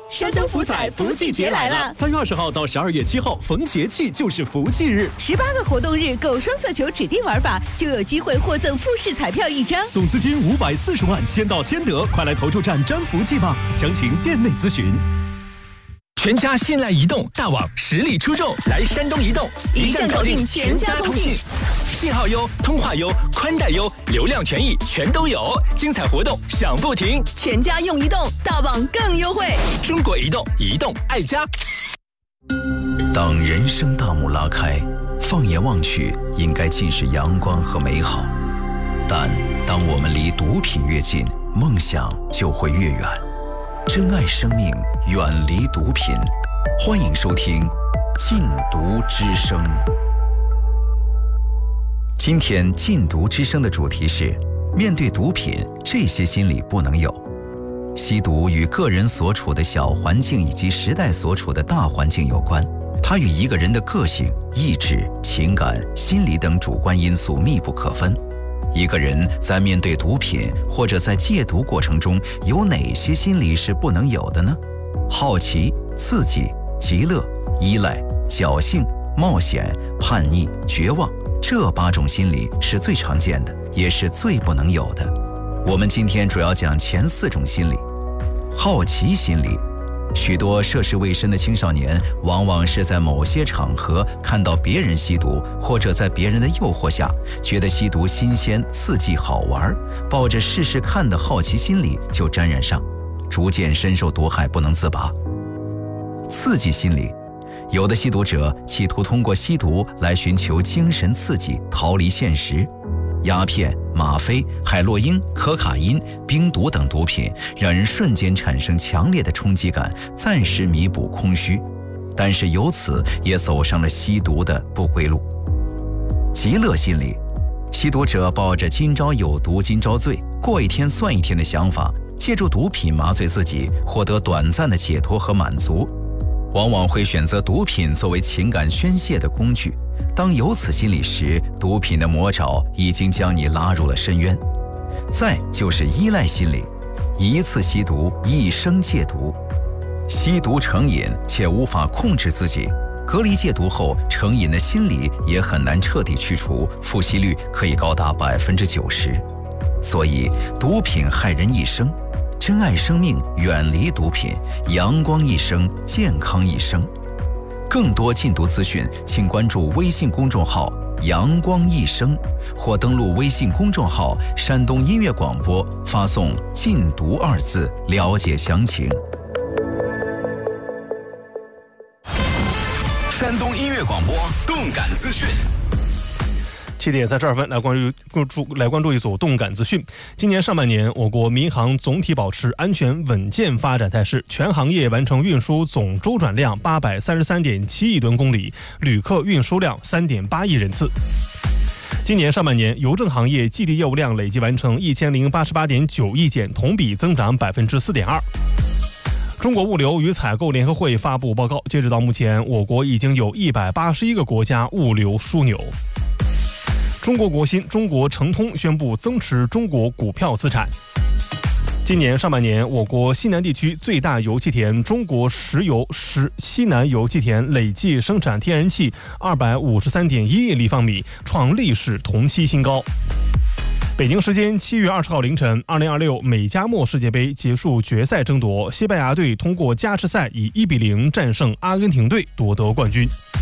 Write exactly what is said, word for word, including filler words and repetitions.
山东福彩福气节来了！ 三月二十号到十二月七号，逢节气就是福气日。 十八个活动日，购双色球指定玩法就有机会获赠复式彩票一张， 总资金五百四十万，先到先得，快来投注站沾福气吧！详情店内咨询。 全家信赖移动大网实力出众，来山东移动， 一站搞定全家通信， 信号优、通话优、宽带优，流量权益全都有，精彩活动享不停。 全家用移动，大网更优惠。 中国移动，移动爱家。 当人生大幕拉开，放眼望去，应该尽是阳光和美好。但当我们离毒品越近，梦想就会越远。珍爱生命，远离毒品。欢迎收听《禁毒之声》。今天《禁毒之声》的主题是：面对毒品，这些心理不能有。吸毒与个人所处的小环境以及时代所处的大环境有关，它与一个人的个性、意志、情感、心理等主观因素密不可分。一个人在面对毒品或者在戒毒过程中，有哪些心理是不能有的呢？好奇、刺激、极乐、依赖、侥幸、冒险、叛逆、绝望，这八种心理是最常见的，也是最不能有的。我们今天主要讲前四种心理。好奇心理，许多涉世未深的青少年往往是在某些场合看到别人吸毒，或者在别人的诱惑下，觉得吸毒新鲜、刺激、好玩，抱着试试看的好奇心理就沾染上，逐渐深受毒害不能自拔。刺激心理，有的吸毒者企图通过吸毒来寻求精神刺激，逃离现实。鸦片、吗啡、海洛因、可卡因、冰毒等毒品让人瞬间产生强烈的冲击感，暂时弥补空虚，但是由此也走上了吸毒的不归路。极乐心理，吸毒者抱着今朝有毒今朝醉，过一天算一天的想法，借助毒品麻醉自己，获得短暂的解脱和满足，往往会选择毒品作为情感宣泄的工具。当有此心理时，毒品的魔爪已经将你拉入了深渊。再就是依赖心理，一次吸毒，一生戒毒。吸毒成瘾且无法控制自己，隔离戒毒后，成瘾的心理也很难彻底去除，复吸率可以高达百分之九十。所以，毒品害人一生，珍爱生命，远离毒品，阳光一生，健康一生。更多禁毒资讯，请关注微信公众号“阳光一生”，或登录微信公众号“山东音乐广播”，发送“禁毒”二字了解详情。 山东音乐广播动感资讯。 七点三十二分，来关注关注来关注一组动感资讯。今年上半年，我国民航总体保持安全稳健发展态势，全行业完成运输总周转量八百三十三点七亿吨公里，旅客运输量三点八亿人次。今年上半年，邮政行业寄递业务量累计完成一千零八十八点九亿件，同比增长百分之四点二。中国物流与采购联合会发布报告，截止到目前，我国已经有一百八十一个国家物流枢纽。中国国新、中国诚通宣布增持中国股票资产。今年上半年，我国西南地区最大油气田中国石油石西南油气田累计生产天然气二百五十三点一亿立方米，创历史同期新高。北京时间七月二十号凌晨，二零二六美加墨世界杯结束决赛争夺，西班牙队通过加时赛以一比零战胜阿根廷队夺得冠军。